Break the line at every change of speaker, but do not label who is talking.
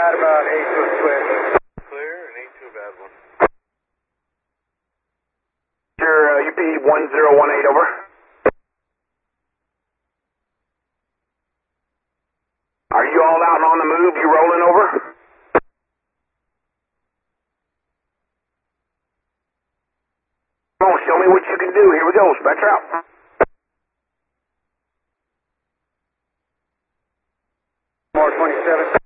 right about 8 to a twist.
Clear and 8 to a bad one.
Your UP 1018 over. Are you all out and on the move? You rolling over? Come on, show me what you can do. Here we go. Spectre out.
More 27.